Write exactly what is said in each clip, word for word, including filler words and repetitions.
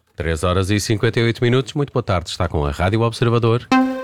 três horas e cinquenta e oito minutos. Muito boa tarde. Está com a Rádio Observador.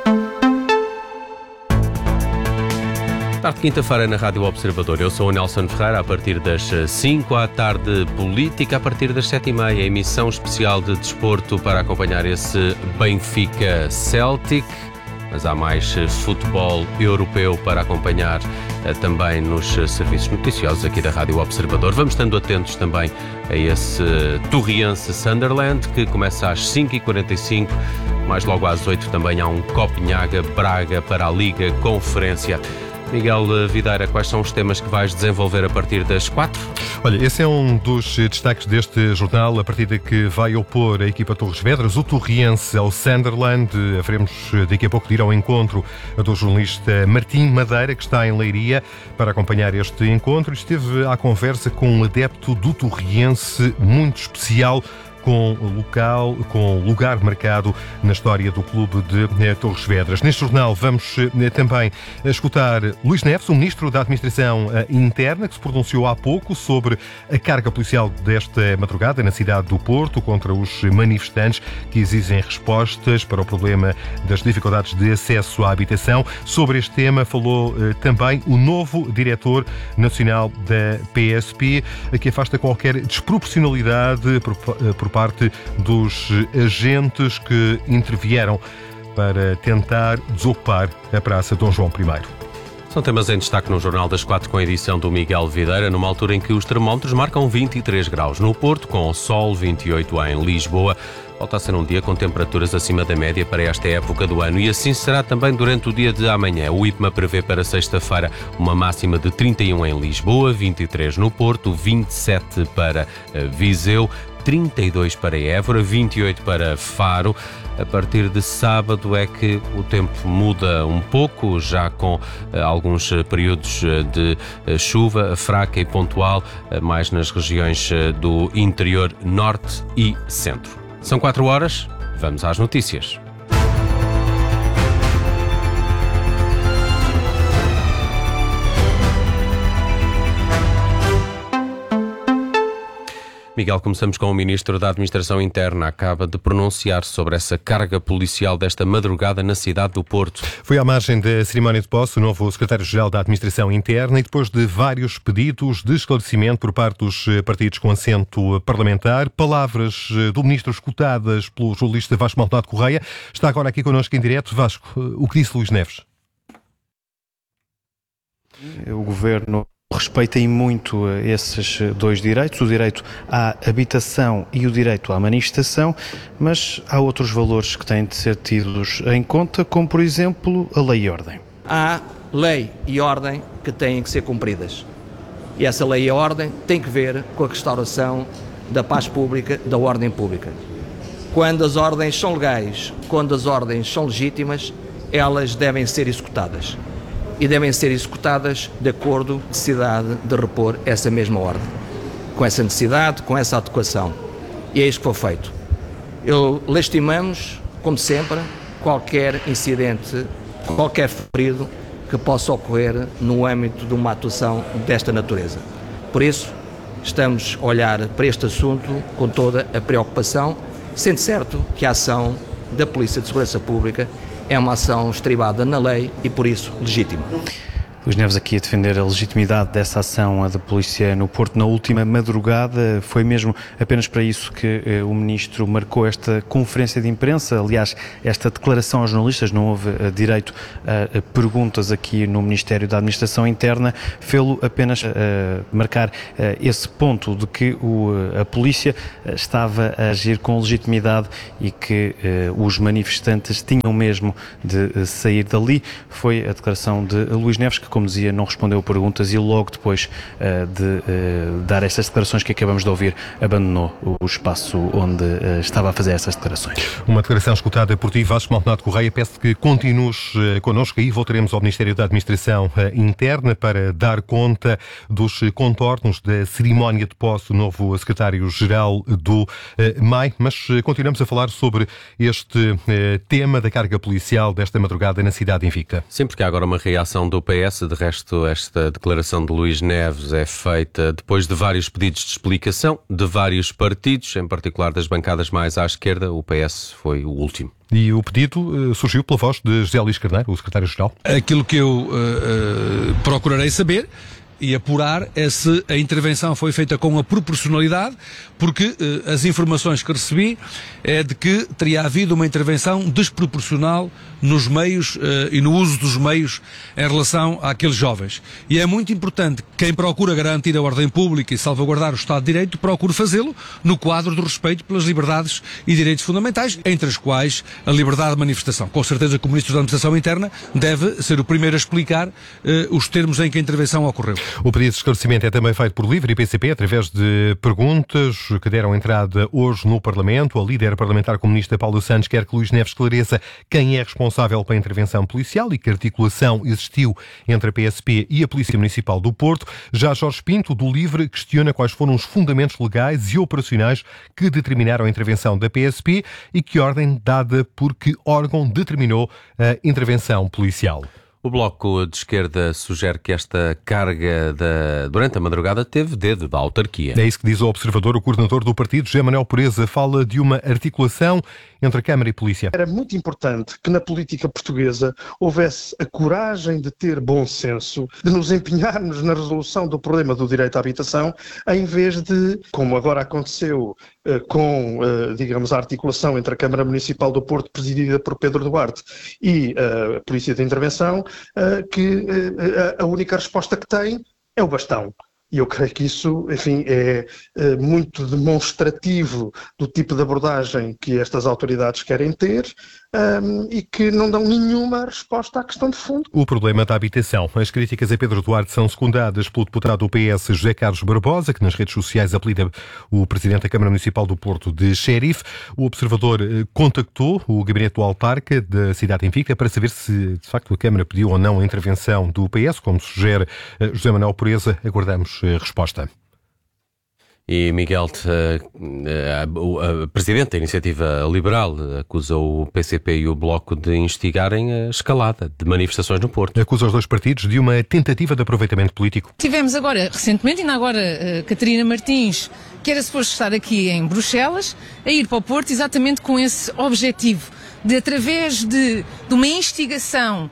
Tarde de quinta-feira na Rádio Observador. Eu sou o Nelson Ferreira. A partir das cinco à tarde, política. A partir das sete e meia, emissão especial de desporto para acompanhar esse Benfica Celtic. Mas há mais futebol europeu para acompanhar também nos serviços noticiosos aqui da Rádio Observador. Vamos estando atentos também a esse Torriense Sunderland, que começa às cinco e quarenta e cinco. Mais logo às oito também há um Copenhaga Braga para a Liga Conferência. Miguel Videira, quais são os temas que vais desenvolver a partir das quatro? Olha, esse é um dos destaques deste jornal, a partida que vai opor a equipa Torres Vedras, o Torriense ao Sunderland. Haveremos daqui a pouco de ir ao encontro do jornalista Martim Madeira, que está em Leiria, para acompanhar este encontro. Esteve à conversa com um adepto do Torriense muito especial, com local, com lugar marcado na história do clube de eh, Torres Vedras. Neste jornal vamos eh, também escutar Luís Neves, o Ministro da Administração eh, Interna, que se pronunciou há pouco sobre a carga policial desta madrugada na cidade do Porto contra os manifestantes que exigem respostas para o problema das dificuldades de acesso à habitação. Sobre este tema falou eh, também o novo Diretor Nacional da P S P, que afasta qualquer desproporcionalidade por, por parte dos agentes que intervieram para tentar desocupar a Praça Dom João I. São temas em destaque no Jornal das Quatro, com a edição do Miguel Videira, numa altura em que os termómetros marcam vinte e três graus no Porto, com sol, vinte e oito em Lisboa. Volta a ser um dia com temperaturas acima da média para esta época do ano, e assim será também durante o dia de amanhã. O IPMA prevê para sexta-feira uma máxima de trinta e um em Lisboa, vinte e três no Porto, vinte e sete para Viseu, trinta e dois para Évora, vinte e oito para Faro. A partir de sábado é que o tempo muda um pouco, já com uh, alguns períodos de uh, chuva fraca e pontual, uh, mais nas regiões uh, do interior norte e centro. São quatro horas, vamos às notícias. Miguel, começamos com o Ministro da Administração Interna. Acaba de pronunciar sobre essa carga policial desta madrugada na cidade do Porto. Foi à margem da cerimónia de posse o novo Secretário-Geral da Administração Interna, e depois de vários pedidos de esclarecimento por parte dos partidos com assento parlamentar, palavras do Ministro escutadas pelo jornalista Vasco Maldonado Correia. Está agora aqui connosco em direto. Vasco, o que disse Luís Neves? O Governo respeita em muito esses dois direitos, o direito à habitação e o direito à manifestação, mas há outros valores que têm de ser tidos em conta, como por exemplo a lei e ordem. Há lei e ordem que têm que ser cumpridas, e essa lei e ordem tem que ver com a restauração da paz pública, da ordem pública. Quando as ordens são legais, quando as ordens são legítimas, elas devem ser executadas. E devem ser executadas de acordo com a necessidade de repor essa mesma ordem, com essa necessidade, com essa adequação. E é isso que foi feito. Eu lastimamos, como sempre, qualquer incidente, qualquer ferido que possa ocorrer no âmbito de uma atuação desta natureza. Por isso, estamos a olhar para este assunto com toda a preocupação, sendo certo que a ação da Polícia de Segurança Pública é uma ação estribada na lei e, por isso, legítima. Luís Neves aqui a defender a legitimidade dessa ação da polícia no Porto na última madrugada. Foi mesmo apenas para isso que eh, o Ministro marcou esta conferência de imprensa. Aliás, esta declaração aos jornalistas, não houve eh, direito a, a perguntas aqui no Ministério da Administração Interna, fê-lo apenas eh, marcar eh, esse ponto de que o, a polícia estava a agir com legitimidade e que eh, os manifestantes tinham mesmo de eh, sair dali. Foi a declaração de Luís Neves, que, como dizia, não respondeu a perguntas e logo depois uh, de uh, dar estas declarações que acabamos de ouvir, abandonou o espaço onde uh, estava a fazer essas declarações. Uma declaração escutada por ti, Vasco Maldonado Correia. Peço que continues uh, connosco, e voltaremos ao Ministério da Administração uh, Interna para dar conta dos contornos da cerimónia de posse do novo Secretário-Geral do uh, M A I, mas uh, continuamos a falar sobre este uh, tema da carga policial desta madrugada na cidade invicta. Sim, porque há agora uma reação do P S De resto, esta declaração de Luís Neves é feita depois de vários pedidos de explicação de vários partidos, em particular das bancadas mais à esquerda. O P S foi o último. E o pedido uh, surgiu pela voz de José Luís Carneiro, o secretário-geral. Aquilo que eu uh, uh, procurarei saber e apurar é se a intervenção foi feita com a proporcionalidade, porque eh, as informações que recebi é de que teria havido uma intervenção desproporcional nos meios eh, e no uso dos meios em relação àqueles jovens. E é muito importante que quem procura garantir a ordem pública e salvaguardar o Estado de Direito procure fazê-lo no quadro do respeito pelas liberdades e direitos fundamentais, entre as quais a liberdade de manifestação. Com certeza que o Ministro da Administração Interna deve ser o primeiro a explicar eh, os termos em que a intervenção ocorreu. O pedido de esclarecimento é também feito por Livre e P C P através de perguntas que deram entrada hoje no Parlamento. A líder parlamentar comunista Paula Santos quer que Luís Neves esclareça quem é responsável pela intervenção policial e que articulação existiu entre a P S P e a Polícia Municipal do Porto. Já Jorge Pinto, do Livre, questiona quais foram os fundamentos legais e operacionais que determinaram a intervenção da P S P e que ordem dada por que órgão determinou a intervenção policial. O Bloco de Esquerda sugere que esta carga da, durante a madrugada teve dedo da autarquia. É isso que diz o observador. O coordenador do partido, José Manuel Pureza, fala de uma articulação entre a Câmara e a Polícia. Era muito importante que na política portuguesa houvesse a coragem de ter bom senso, de nos empenharmos na resolução do problema do direito à habitação, em vez de, como agora aconteceu com, digamos, a articulação entre a Câmara Municipal do Porto, presidida por Pedro Duarte, e a Polícia de Intervenção, que a única resposta que tem é o bastão. E eu creio que isso, enfim, é, é muito demonstrativo do tipo de abordagem que estas autoridades querem ter um, e que não dão nenhuma resposta à questão de fundo. O problema da habitação. As críticas a Pedro Duarte são secundadas pelo deputado do P S, José Carlos Barbosa, que nas redes sociais apelida o Presidente da Câmara Municipal do Porto de xerife. O observador contactou o gabinete do autarca da cidade invicta para saber se, de facto, a Câmara pediu ou não a intervenção do P S, como sugere José Manuel Pureza. Aguardamos resposta. E Miguel, a, a, a Presidente da Iniciativa Liberal acusa o P C P e o Bloco de instigarem a escalada de manifestações no Porto. Acusa os dois partidos de uma tentativa de aproveitamento político. Tivemos agora, recentemente, ainda agora, a Catarina Martins, que era suposto estar aqui em Bruxelas, a ir para o Porto exatamente com esse objetivo de, através de, de uma instigação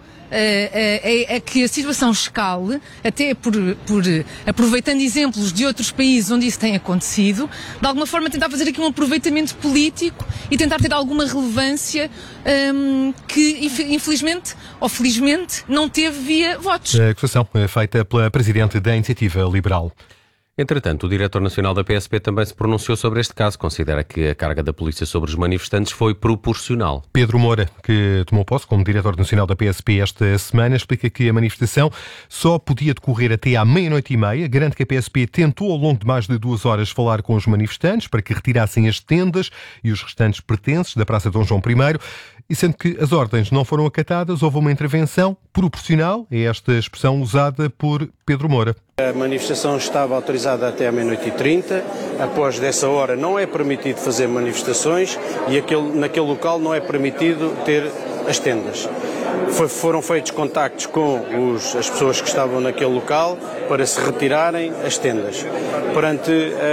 A, a, a que a situação escale, até por, por aproveitando exemplos de outros países onde isso tem acontecido, de alguma forma tentar fazer aqui um aproveitamento político e tentar ter alguma relevância um, que infelizmente ou felizmente não teve via votos. A acusação é feita pela Presidente da Iniciativa Liberal. Entretanto, o Diretor Nacional da P S P também se pronunciou sobre este caso. Considera que a carga da polícia sobre os manifestantes foi proporcional. Pedro Moura, que tomou posse como Diretor Nacional da P S P esta semana, explica que a manifestação só podia decorrer até à meia-noite e meia. Garante que a P S P tentou ao longo de mais de duas horas falar com os manifestantes para que retirassem as tendas e os restantes pertences da Praça Dom João I. E sendo que as ordens não foram acatadas, houve uma intervenção proporcional, é esta expressão usada por Pedro Moura. A manifestação estava autorizada até à meia-noite e trinta, após dessa hora não é permitido fazer manifestações e aquele, naquele local não é permitido ter as tendas. Foi, foram feitos contactos com os, as pessoas que estavam naquele local para se retirarem as tendas. Perante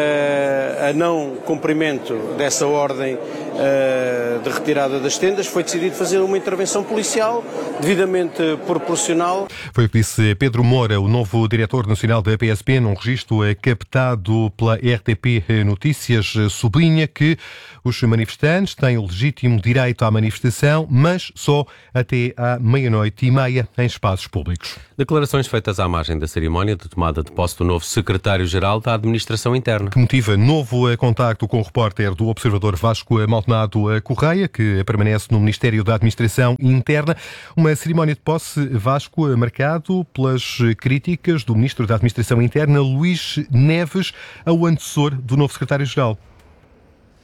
uh, a não cumprimento dessa ordem uh, de retirada das tendas, foi decidido fazer uma intervenção policial devidamente proporcional. Foi o que disse Pedro Moura, o novo Diretor Nacional da P S P, num registro captado pela R T P Notícias. Sublinha que os manifestantes têm o legítimo direito à manifestação, mas só até à meia-noite e meia em espaços públicos. Declarações feitas à margem da cerimónia de tomada de posse do novo Secretário-Geral da Administração Interna. Que motiva novo contacto com o repórter do Observador Vasco Maldonado Correia, que permanece no Ministério da Administração Interna. Uma cerimónia de posse, Vasco, marcado pelas críticas do Ministro da Administração Interna, Luís Neves, ao antecessor do novo Secretário-Geral.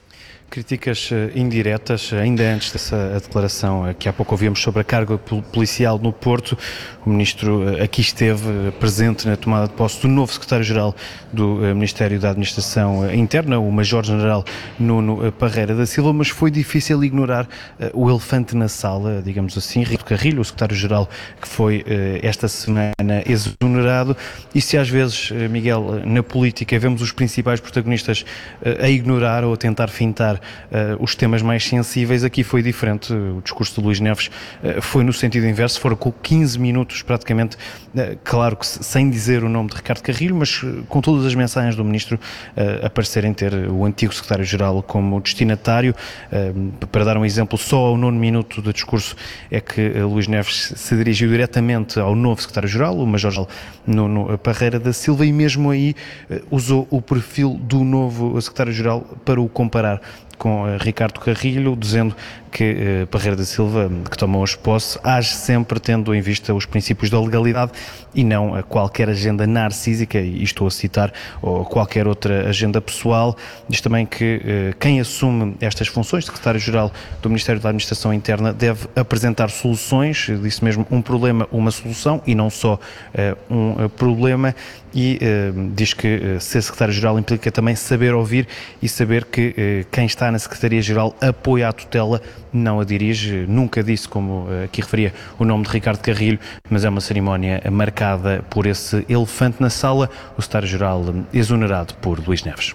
Críticas indiretas, ainda antes dessa declaração que há pouco ouvimos sobre a carga policial no Porto. O Ministro aqui esteve presente na tomada de posse do novo Secretário-Geral do Ministério da Administração Interna, o Major-General Nuno Parreira da Silva, mas foi difícil ignorar o elefante na sala, digamos assim, Ricardo Carrilho, o Secretário-Geral que foi esta semana exonerado. E se às vezes, Miguel, na política vemos os principais protagonistas a ignorar ou a tentar fintar Uh, os temas mais sensíveis, aqui foi diferente. O discurso de Luís Neves uh, foi no sentido inverso, foram com quinze minutos praticamente, uh, claro que sem dizer o nome de Ricardo Carrilho, mas uh, com todas as mensagens do Ministro uh, a parecerem ter o antigo Secretário-Geral como destinatário. Uh, para dar um exemplo, só ao nono minuto do discurso é que uh, Luís Neves se dirigiu diretamente ao novo Secretário-Geral, o Major-Geral Nuno Parreira da Silva, e mesmo aí uh, usou o perfil do novo Secretário-Geral para o comparar com uh, Ricardo Carrilho, dizendo que uh, Parreira da Silva, que tomou hoje posse, age sempre tendo em vista os princípios da legalidade e não a qualquer agenda narcísica, e estou a citar, ou qualquer outra agenda pessoal. Diz também que uh, quem assume estas funções de Secretário-Geral do Ministério da Administração Interna deve apresentar soluções, disse mesmo um problema, uma solução, e não só uh, um uh, problema, e uh, diz que uh, ser Secretário-Geral implica também saber ouvir e saber que uh, quem está na Secretaria-Geral apoia a tutela, não a dirige. Nunca disse, como uh, aqui referia, o nome de Ricardo Carrilho, mas é uma cerimónia marcada por esse elefante na sala, o Secretário-Geral exonerado por Luís Neves.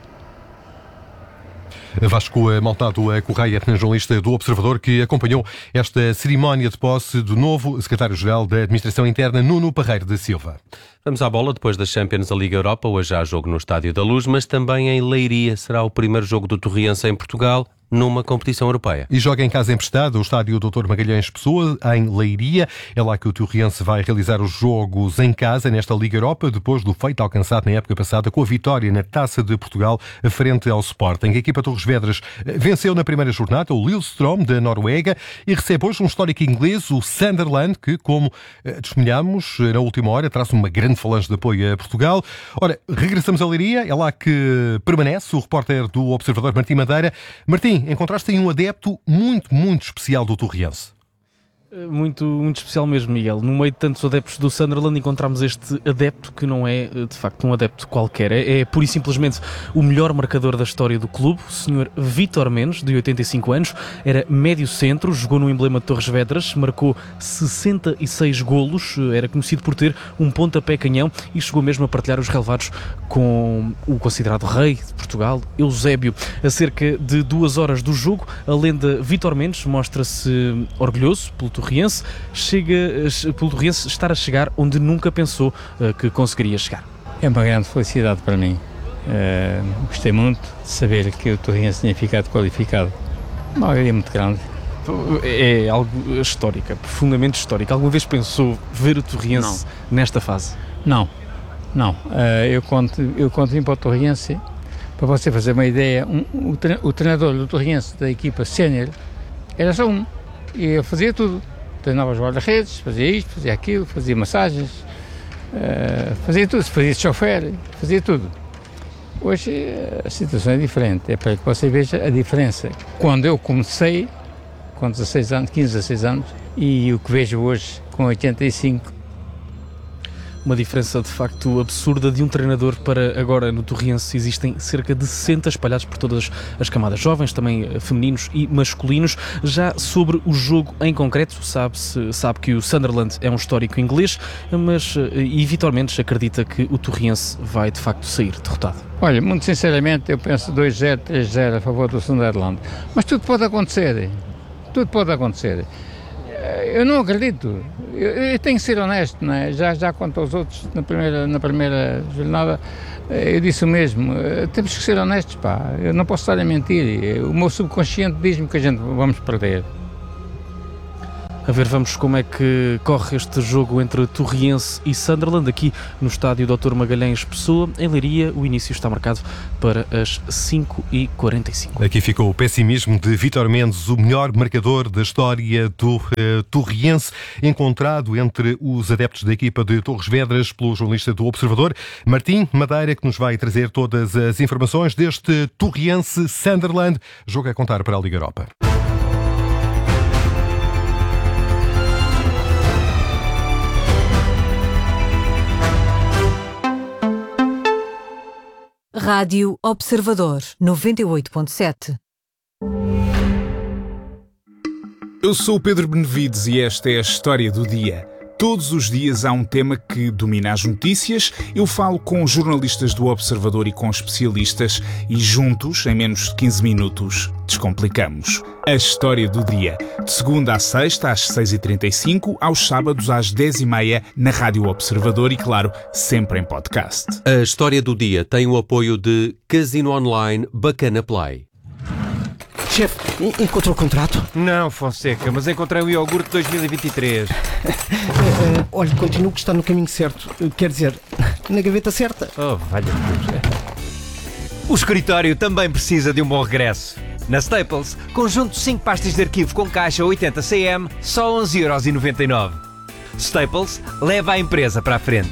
Vasco Maltado, a Correia, jornalista do Observador, que acompanhou esta cerimónia de posse do novo Secretário-Geral da Administração Interna, Nuno Parreira da Silva. Vamos à bola. Depois das Champions da Liga Europa, hoje há jogo no Estádio da Luz, mas também em Leiria. Será o primeiro jogo do Torriense em Portugal numa competição europeia. E joga em casa emprestada o estádio doutor Magalhães Pessoa, em Leiria. É lá que o Torriense vai realizar os jogos em casa nesta Liga Europa, depois do feito alcançado na época passada com a vitória na Taça de Portugal frente ao Sporting. A equipa Torres Vedras venceu na primeira jornada o Lillestrøm da Noruega e recebe hoje um histórico inglês, o Sunderland, que, como testemunhamos na última hora, traz uma grande falange de apoio a Portugal. Ora, regressamos a Leiria, é lá que permanece o repórter do Observador, Martim Madeira. Martim, encontraste aí um adepto muito, muito especial do Torriense. Muito, muito especial mesmo, Miguel. No meio de tantos adeptos do Sunderland encontramos este adepto que não é, de facto, um adepto qualquer. É, é pura e simplesmente o melhor marcador da história do clube, o senhor Vítor Mendes, de oitenta e cinco anos. Era médio centro, jogou no emblema de Torres Vedras, marcou sessenta e seis golos, era conhecido por ter um pontapé canhão e chegou mesmo a partilhar os relevados com o considerado rei de Portugal, Eusébio. A cerca de duas horas do jogo, a lenda Vítor Mendes mostra-se orgulhoso pelo Torriense, chega, pelo Torriense estar a chegar onde nunca pensou uh, que conseguiria chegar. É uma grande felicidade para mim. Uh, gostei muito de saber que o Torriense tinha ficado qualificado. Uma alegria muito grande. É algo histórico, profundamente histórico. Alguma vez pensou ver o Torriense não. nesta fase? Não, não. Uh, eu conto, eu conto vim para o Torriense, para você fazer uma ideia, um, o, tre- o treinador do Torriense da equipa sénior era só um. E eu fazia tudo, treinava os guarda-redes, fazia isto, fazia aquilo, fazia massagens, uh, fazia tudo, fazia chofer, fazia tudo. Hoje a situação é diferente, é para que você veja a diferença. Quando eu comecei, com dezasseis anos, quinze, dezasseis anos, e o que vejo hoje com oitenta e cinco. Uma diferença de facto absurda de um treinador para agora. No Torriense existem cerca de sessenta espalhados por todas as camadas jovens, também femininos e masculinos. Já sobre o jogo em concreto, sabe-se, sabe que o Sunderland é um histórico inglês, mas e Vítor Mendes acredita que o Torriense vai de facto sair derrotado. Olha, muito sinceramente eu penso dois zero, três zero a favor do Sunderland, mas tudo pode acontecer, tudo pode acontecer. Eu não acredito, eu, eu tenho que ser honesto, não é? já, já quanto aos outros, na primeira, na primeira jornada, eu disse o mesmo, temos que ser honestos, pá, eu não posso estar a mentir, o meu subconsciente diz-me que a gente vamos perder. A ver, vamos como é que corre este jogo entre Torriense e Sunderland, aqui no estádio doutor Magalhães Pessoa, em Leiria. O início está marcado para as cinco e quarenta e cinco. Aqui ficou o pessimismo de Vítor Mendes, o melhor marcador da história do uh, Torriense, encontrado entre os adeptos da equipa de Torres Vedras pelo jornalista do Observador, Martim Madeira, que nos vai trazer todas as informações deste Torriense-Sunderland, jogo a contar para a Liga Europa. Rádio Observador, noventa e oito ponto sete. Eu sou o Pedro Benevides e esta é a história do dia. Todos os dias há um tema que domina as notícias. Eu falo com jornalistas do Observador e com especialistas e juntos, em menos de quinze minutos, descomplicamos a história do dia. De segunda à sexta, às seis e trinta e cinco, aos sábados às dez e meia, na Rádio Observador e, claro, sempre em podcast. A história do dia tem o apoio de Casino Online Bacana Play. Chefe, encontrou o contrato? Não, Fonseca, mas encontrei o iogurte dois mil e vinte e três. uh, uh, olha, continuo que está no caminho certo. Uh, quer dizer, na gaveta certa. Oh, valha-me Deus. O escritório também precisa de um bom regresso. Na Staples, conjunto de cinco pastas de arquivo com caixa oitenta centímetros, só onze euros e noventa e nove. Staples leva a empresa para a frente.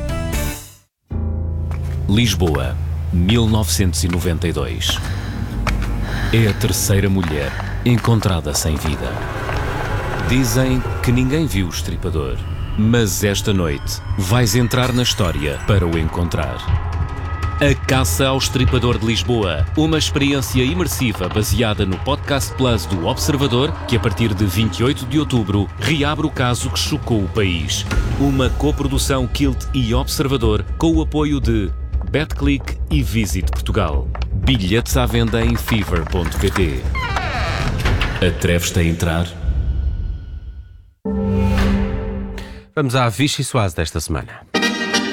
Lisboa, mil novecentos e noventa e dois. É a terceira mulher encontrada sem vida. Dizem que ninguém viu o estripador, mas esta noite vais entrar na história para o encontrar. A Caça ao Estripador de Lisboa, uma experiência imersiva baseada no Podcast Plus do Observador, que a partir de vinte e oito de outubro reabre o caso que chocou o país. Uma coprodução Kilt e Observador com o apoio de BetClick e Visit Portugal. Bilhetes à venda em fever ponto pt. Atreves-te a entrar? Vamos à Vichy Soase desta semana.